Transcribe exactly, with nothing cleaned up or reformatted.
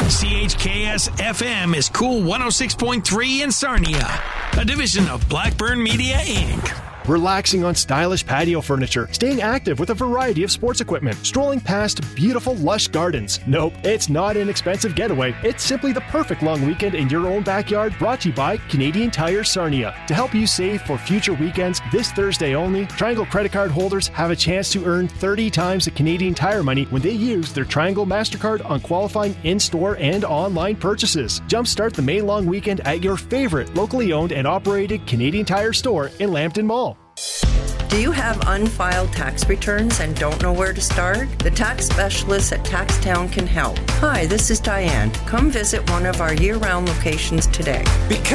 C H K S F M is Cool one oh six point three in Sarnia, a division of Blackburn Media, Incorporated. Relaxing on stylish patio furniture, staying active with a variety of sports equipment, strolling past beautiful lush gardens. Nope, it's not an expensive getaway. It's simply the perfect long weekend in your own backyard, brought to you by Canadian Tire Sarnia. To help you save for future weekends, this Thursday only, Triangle credit card holders have a chance to earn thirty times the Canadian Tire money when they use their Triangle MasterCard on qualifying in-store and online purchases. Jumpstart the May long weekend at your favorite locally owned and operated Canadian Tire store in Lambton Mall. Do you have unfiled tax returns and don't know where to start? The tax specialists at Taxtown can help. Hi, this is Diane. Come visit one of our year-round locations today. Because